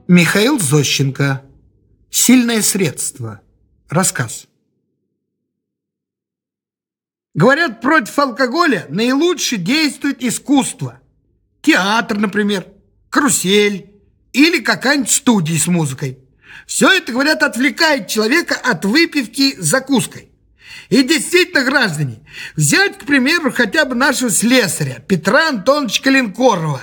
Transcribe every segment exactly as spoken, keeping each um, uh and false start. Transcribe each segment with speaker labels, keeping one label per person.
Speaker 1: Михаил Зощенко. Сильное средство. Рассказ. Говорят, против алкоголя наилучше действует искусство. Театр, например, карусель или какая-нибудь студия с музыкой. Все это, говорят, отвлекает человека от выпивки с закуской. И действительно, граждане, взять, к примеру, хотя бы нашего слесаря Петра Антоновича Коленкорова.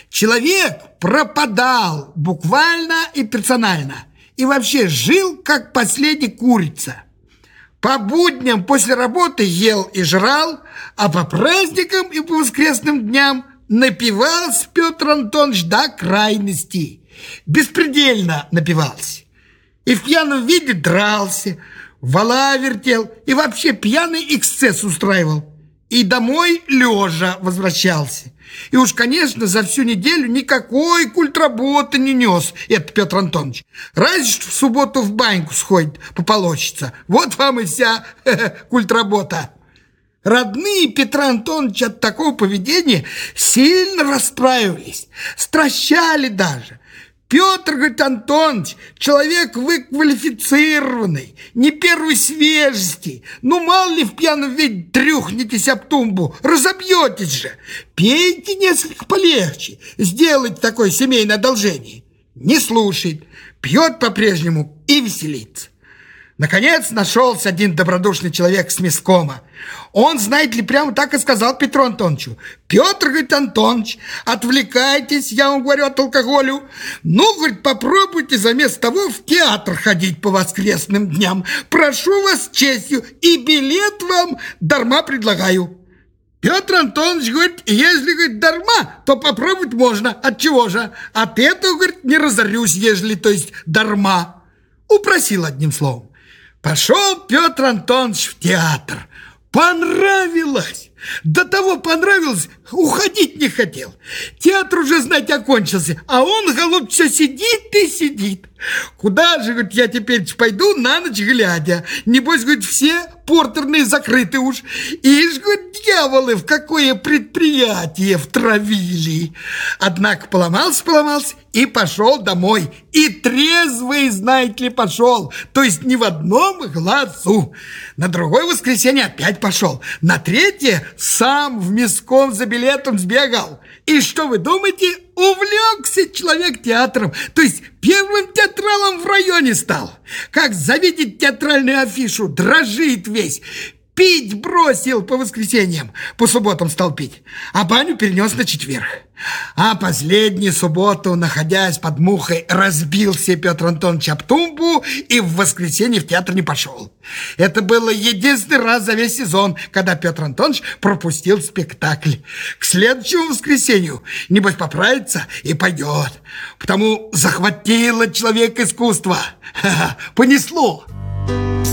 Speaker 1: Человек пропадал буквально и персонально. И вообще жил, как последняя курица. По будням после работы ел и жрал, а по праздникам и по воскресным дням напивался Петр Антонович до крайности. Беспредельно напивался. И в пьяном виде дрался, вала вертел и вообще пьяный эксцесс устраивал. И домой лежа возвращался. И уж, конечно, за всю неделю никакой культработы не нес этот Петр Антонович. Разве что в субботу в баньку сходит пополощется. Вот вам и вся культработа. Родные Петра Антоновича от такого поведения сильно расстраивались, стращали даже. Петр, говорит, Антонович, человек выквалифицированный, не первой свежести. Ну, мало ли в пьяном виде трюхнетесь об тумбу, разобьетесь же. Пейте несколько полегче, сделайте такое семейное одолжение. Не слушает, пьет по-прежнему и веселится. Наконец нашелся один добродушный человек с мискома. Он, знаете ли, прямо так и сказал Петру Антоновичу: Петр, говорит, Антонович, отвлекайтесь, я вам говорю, от алкоголю. Ну, говорит, попробуйте заместо того в театр ходить по воскресным дням. Прошу вас честью, и билет вам дарма предлагаю. Петр Антонович говорит: если, говорит, дарма, то попробовать можно. Отчего же? От этого, говорит, не разорюсь, ежели, то есть, дарма. Упросил одним словом. Пошел Петр Антонович в театр. Понравилось! До того понравилось, уходить не хотел. Театр уже, знаете, окончился, а он, голубь, все сидит и сидит. Куда же, говорит, я теперь пойду на ночь глядя? Небось, говорит, все портерные закрыты уж. Ишь, говорит, дьяволы, в какое предприятие втравили. Однако поломался, поломался и пошел домой. И трезвый, знаете ли, пошел. То есть не в одном глазу. На другое воскресенье опять пошел. На третье сам в миском за билетом сбегал. И что вы думаете? Увлекся человек театром, то есть первым театралом в районе стал. Как завидит театральную афишу, дрожит весь. Пить бросил по воскресеньям, по субботам стал пить, а баню перенес на четверг. А последнюю субботу, находясь под мухой, разбился Петр Антонович об тумбу и в воскресенье в театр не пошел. Это было единственный раз за весь сезон, когда Петр Антонович пропустил спектакль. К следующему воскресенью, небось, поправится и пойдет. Потому захватило человек искусство. Ха-ха, понесло.